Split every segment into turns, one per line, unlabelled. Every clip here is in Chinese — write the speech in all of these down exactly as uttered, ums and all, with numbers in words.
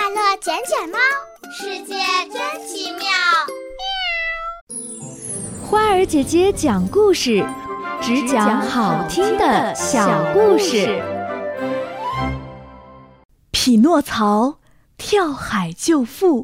乐卷卷猫，世界真奇妙。
花儿姐姐讲故事，只讲好听的小故事。
匹诺曹跳海救父。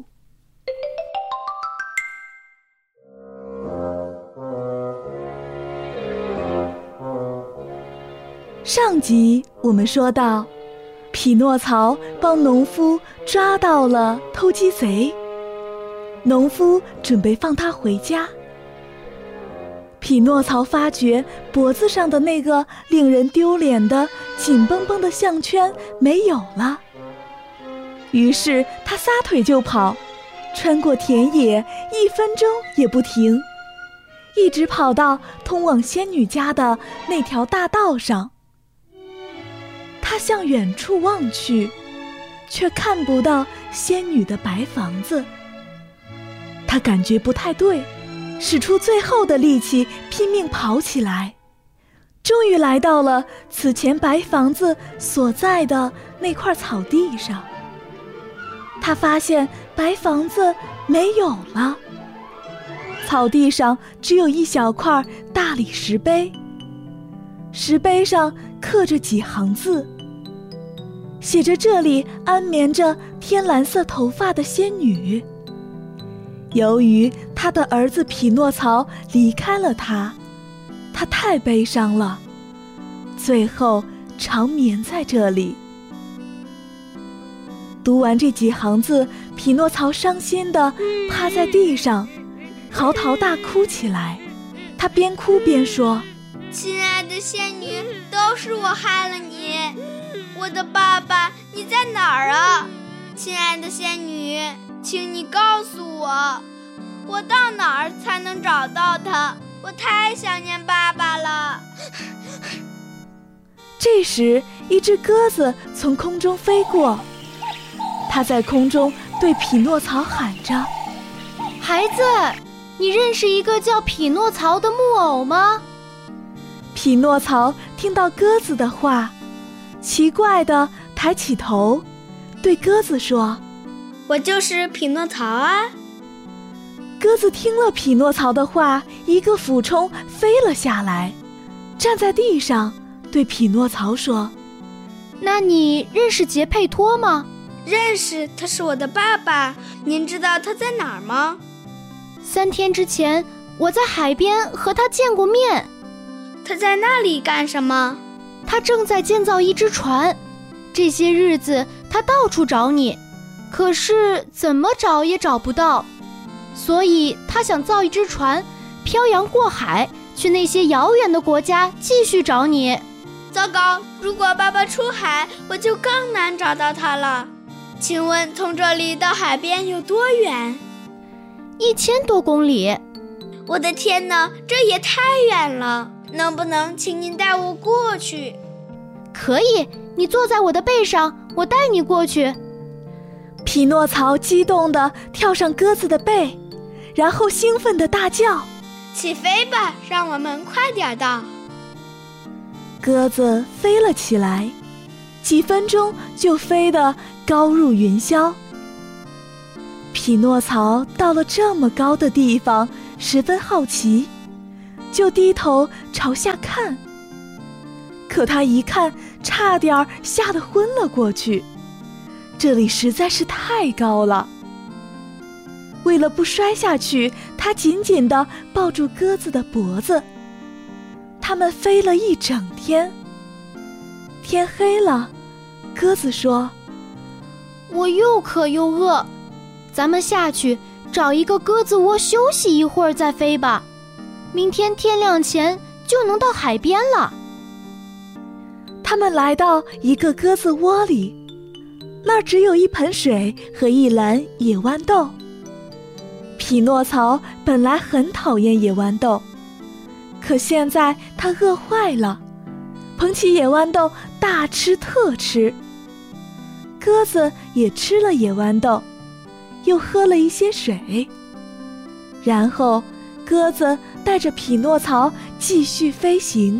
上集我们说到，匹诺曹帮农夫抓到了偷鸡贼，农夫准备放他回家。匹诺曹发觉脖子上的那个令人丢脸的紧绷绷的项圈没有了，于是他撒腿就跑，穿过田野，一分钟也不停，一直跑到通往仙女家的那条大道上。他向远处望去，却看不到仙女的白房子。他感觉不太对，使出最后的力气拼命跑起来，终于来到了此前白房子所在的那块草地上。他发现白房子没有了，草地上只有一小块大理石碑，石碑上刻着几行字，写着这里安眠着天蓝色头发的仙女。由于他的儿子匹诺曹离开了他，他太悲伤了，最后长眠在这里。读完这几行字，匹诺曹伤心地趴在地上，嚎啕大哭起来。他边哭边说：
亲爱的仙女，都是我害了你，我的爸爸你在哪儿啊？亲爱的仙女，请你告诉我，我到哪儿才能找到他？我太想念爸爸了。
这时，一只鸽子从空中飞过，它在空中对匹诺曹喊着：
孩子，你认识一个叫匹诺曹的木偶吗？
匹诺曹听到鸽子的话，奇怪地抬起头，对鸽子说：
我就是匹诺曹啊。
鸽子听了匹诺曹的话，一个俯冲飞了下来，站在地上对匹诺曹说：
那你认识杰佩托吗？
认识，他是我的爸爸。您知道他在哪儿吗？
三天之前我在海边和他见过面。
他在那里干什么？
他正在建造一只船，这些日子他到处找你，可是怎么找也找不到，所以他想造一只船，漂洋过海，去那些遥远的国家继续找你。
糟糕，如果爸爸出海，我就更难找到他了。请问从这里到海边有多远？
一千多公里。
我的天哪，这也太远了，能不能请您带我过去？
可以，你坐在我的背上，我带你过去。
匹诺曹激动地跳上鸽子的背，然后兴奋地大叫：
起飞吧，让我们快点到。
鸽子飞了起来，几分钟就飞得高入云霄。匹诺曹到了这么高的地方，十分好奇，就低头朝下看。可他一看，差点吓得昏了过去，这里实在是太高了。为了不摔下去，他紧紧地抱住鸽子的脖子。他们飞了一整天。天黑了，鸽子说：
我又渴又饿，咱们下去找一个鸽子窝休息一会儿再飞吧，明天天亮前就能到海边了。
他们来到一个鸽子窝里，那儿只有一盆水和一篮野豌豆。匹诺曹本来很讨厌野豌豆，可现在他饿坏了，捧起野豌豆大吃特吃。鸽子也吃了野豌豆，又喝了一些水，然后鸽子带着匹诺曹继续飞行。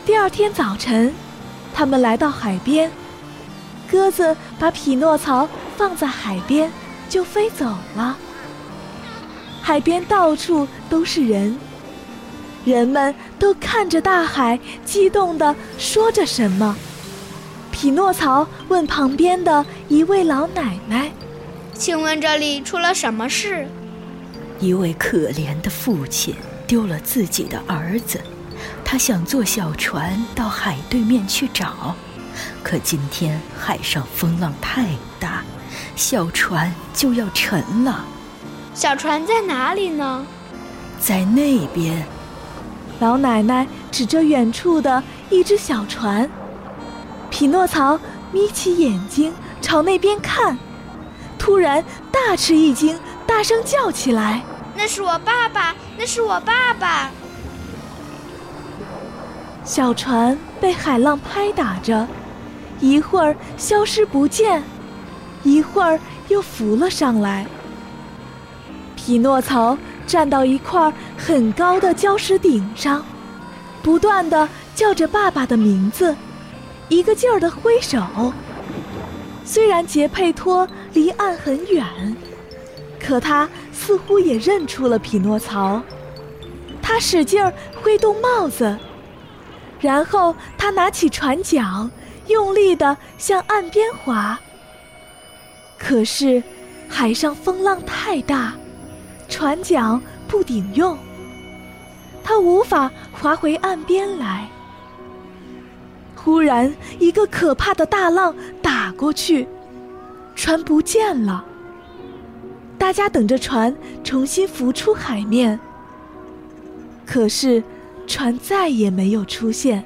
第二天早晨，他们来到海边，鸽子把匹诺曹放在海边，就飞走了。海边到处都是人，人们都看着大海，激动地说着什么。匹诺曹问旁边的一位老奶奶：“
请问这里出了什么事？”
一位可怜的父亲丢了自己的儿子，他想坐小船到海对面去找，可今天海上风浪太大，小船就要沉了。
小船在哪里呢？
在那边。
老奶奶指着远处的一只小船。匹诺曹眯起眼睛朝那边看，突然大吃一惊，大声叫起来：“
那是我爸爸，那是我爸爸！”
小船被海浪拍打着，一会儿消失不见，一会儿又浮了上来。匹诺曹站到一块很高的礁石顶上，不断地叫着爸爸的名字，一个劲儿地挥手。虽然杰佩托离岸很远，可他似乎也认出了匹诺曹。他使劲儿挥动帽子，然后他拿起船桨，用力地向岸边划。可是海上风浪太大，船桨不顶用，他无法划回岸边来。忽然一个可怕的大浪打过去，船不见了。大家等着船重新浮出海面，可是船再也没有出现。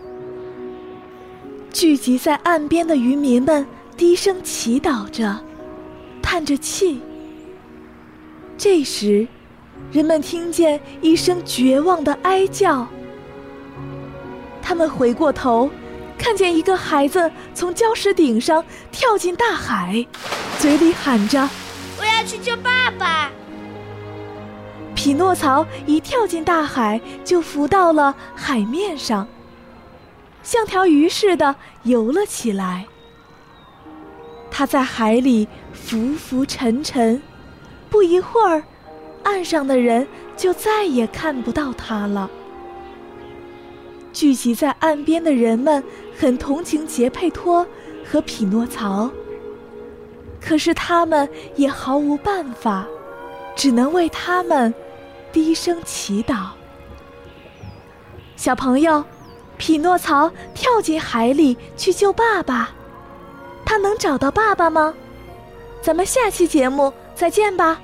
聚集在岸边的渔民们低声祈祷着，叹着气。这时，人们听见一声绝望的哀叫。他们回过头，看见一个孩子从礁石顶上跳进大海，嘴里喊着：“
我要去救爸爸！”
匹诺曹一跳进大海，就浮到了海面上，像条鱼似的游了起来。他在海里浮浮沉沉，不一会儿，岸上的人就再也看不到他了。聚集在岸边的人们很同情杰佩托和匹诺曹，可是他们也毫无办法，只能为他们低声祈祷。小朋友，匹诺曹跳进海里去救爸爸，他能找到爸爸吗？咱们下期节目再见吧。